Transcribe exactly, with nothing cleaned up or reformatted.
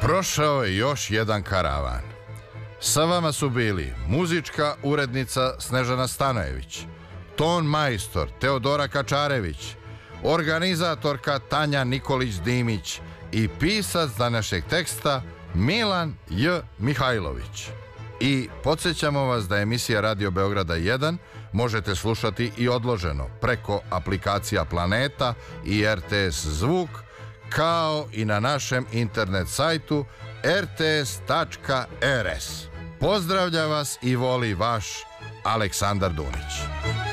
Prošao je još jedan karavan. Sa vama su bili muzička urednica Snežana Stanojević, ton majstor Teodora Kačarević, organizatorka Tanja Nikolić-Dimić i pisac današnjeg teksta Milan J. Mihajlović. I podsjećamo vas da emisija Radio Beograda jedan možete slušati i odloženo preko aplikacija Planeta i R T S Zvuk, kao i na našem internet sajtu r t s tačka r s. Pozdravlja vas i voli vaš Aleksandar Dunić.